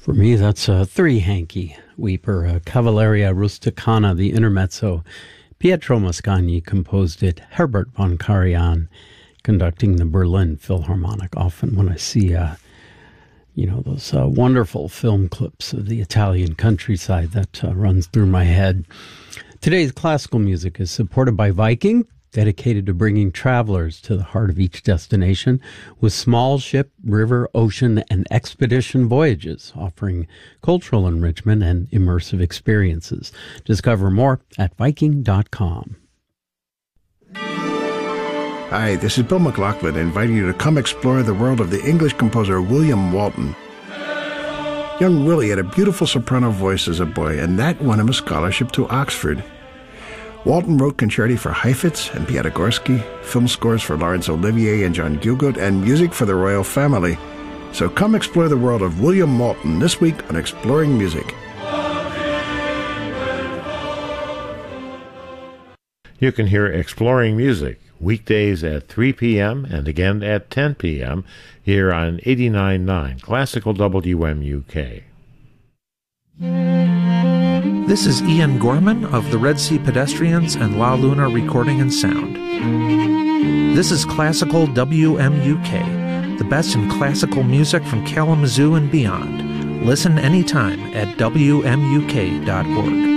For me, that's a three-hanky weeper, Cavalleria Rusticana, the intermezzo. Pietro Mascagni composed it. Herbert von Karajan conducting the Berlin Philharmonic. Often when I see, those wonderful film clips of the Italian countryside, that runs through my head. Today's classical music is supported by Viking, dedicated to bringing travelers to the heart of each destination with small ship, river, ocean, and expedition voyages, offering cultural enrichment and immersive experiences. Discover more at Viking.com. Hi, this is Bill McLaughlin inviting you to come explore the world of the English composer William Walton. Young Willie had a beautiful soprano voice as a boy, and that won him a scholarship to Oxford. Walton wrote concerti for Heifetz and Piatigorsky, film scores for Laurence Olivier and John Gielgud, and music for the royal family. So come explore the world of William Walton this week on Exploring Music. You can hear Exploring Music weekdays at 3 p.m. and again at 10 p.m. here on 89.9 Classical WMUK. This is Ian Gorman of the Red Sea Pedestrians and La Luna Recording and Sound. This is Classical WMUK, the best in classical music from Kalamazoo and beyond. Listen anytime at WMUK.org.